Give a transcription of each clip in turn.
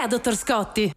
dottor Scotti.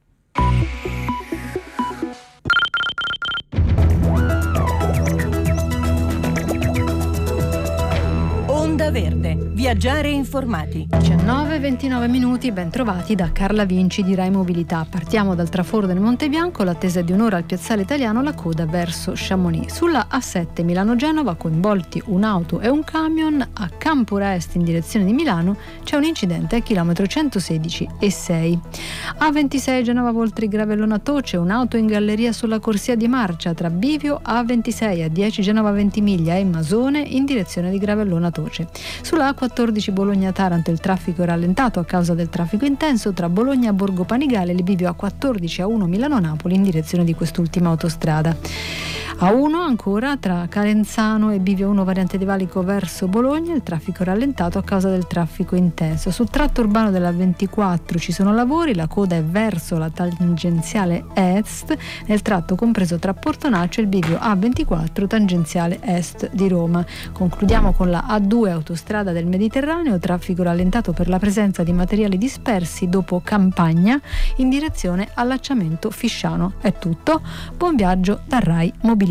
Onda Verde, viaggiare informati. 19:29 minuti, ben trovati da Carla Vinci di Rai Mobilità. Partiamo dal traforo del Monte Bianco, l'attesa è di un'ora al piazzale Italiano, la coda verso Chamonix. Sulla A7 Milano-Genova, coinvolti un'auto e un camion. A Campura Est in direzione di Milano c'è un incidente al chilometro 116+6. A26 Genova-Voltri Gravellona Toce, un'auto in galleria sulla corsia di marcia tra Bivio. A26 A10 Genova-Ventimiglia e Masone in direzione di Gravellona Toce. Sulla A14 Bologna-Taranto il traffico è rallentato a causa del traffico intenso tra Bologna e Borgo Panigale, il bivio A14 A1 Milano-Napoli in direzione di quest'ultima autostrada. A1 ancora tra Calenzano e bivio 1 variante di Valico verso Bologna, il traffico è rallentato a causa del traffico intenso. Sul tratto urbano della 24 ci sono lavori, la coda è verso la tangenziale est, nel tratto compreso tra Portonaccio e il bivio A24 tangenziale est di Roma. Concludiamo con la A2 autostrada del Mediterraneo, traffico rallentato per la presenza di materiali dispersi dopo Campagna in direzione allacciamento Fisciano. È tutto, buon viaggio da Rai Mobilità.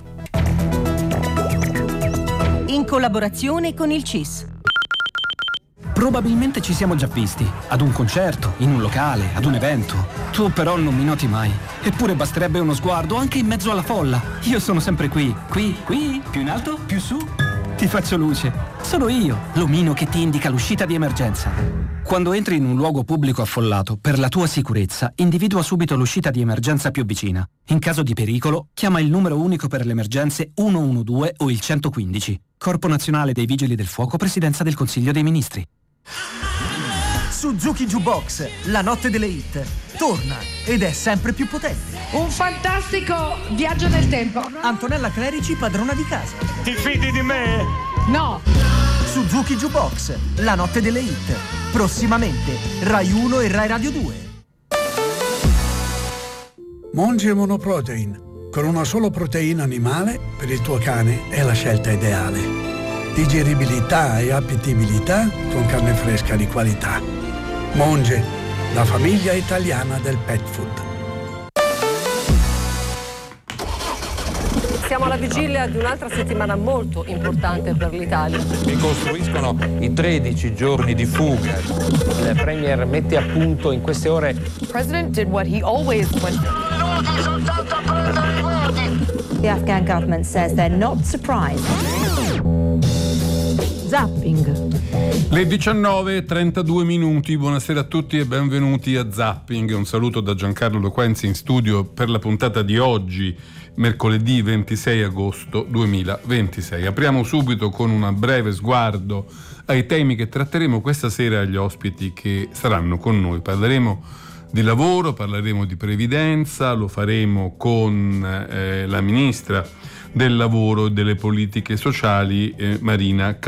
In collaborazione con il CIS. Probabilmente ci siamo già visti, ad un concerto, in un locale, ad un evento. Tu però non mi noti mai. Eppure basterebbe uno sguardo anche in mezzo alla folla. Io sono sempre qui, più in alto, più su. Ti faccio luce. Sono io, l'omino che ti indica l'uscita di emergenza. Quando entri in un luogo pubblico affollato, per la tua sicurezza, individua subito l'uscita di emergenza più vicina. In caso di pericolo, chiama il numero unico per le emergenze 112 o il 115. Corpo Nazionale dei Vigili del Fuoco, Presidenza del Consiglio dei Ministri. Suzuki Jukebox, la notte delle hit, torna ed è sempre più potente. Un fantastico viaggio nel tempo. Antonella Clerici, padrona di casa. Ti fidi di me? No. Suzuki Jukebox, la notte delle hit. Prossimamente, Rai 1 e Rai Radio 2. Monge Monoprotein. Con una sola proteina animale, per il tuo cane è la scelta ideale. Digeribilità e appetibilità con carne fresca di qualità. Monge, la famiglia italiana del pet food. Siamo alla vigilia di un'altra settimana molto importante per l'Italia. Ricostruiscono i 13 giorni di fuga. Il premier mette a punto in queste ore. The president did what he always went. The Afghan government says they're not surprised. Zapping. Le 19:32 minuti, buonasera a tutti e benvenuti a Zapping. Un saluto da Giancarlo Loquenzi in studio per la puntata di oggi, mercoledì 26 agosto 2026. Apriamo subito con un breve sguardo ai temi che tratteremo questa sera agli ospiti che saranno con noi. Parleremo di lavoro, parleremo di previdenza, lo faremo con la ministra del lavoro e delle politiche sociali Marina